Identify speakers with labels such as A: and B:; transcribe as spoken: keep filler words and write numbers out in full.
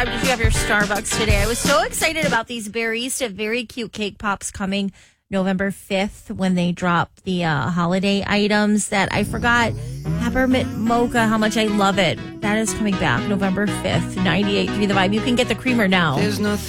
A: Vibe. Did you have your Starbucks today? I was so excited about these barista very cute cake pops coming November fifth when they drop the uh, holiday items that I forgot. Peppermint mocha, how much I love it. That is coming back November fifth, ninety-eight point three The Vibe. You can get the creamer now.
B: There's nothing